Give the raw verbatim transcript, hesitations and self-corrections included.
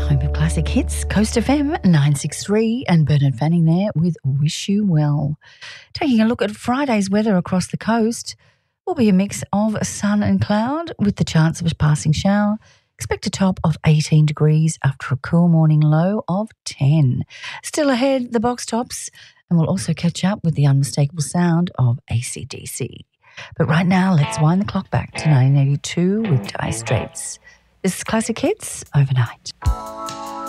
Home of classic hits, Coast F M nine sixty-three, and Bernard Fanning there with Wish You Well. Taking a look at Friday's weather across the coast, will be a mix of sun and cloud with the chance of a passing shower. Expect a top of eighteen degrees after a cool morning low of ten. Still ahead, the box tops, and we'll also catch up with the unmistakable sound of A C D C. But right now, let's wind the clock back to nineteen eighty-two with Dire Straits. This is Classic Hits Overnight.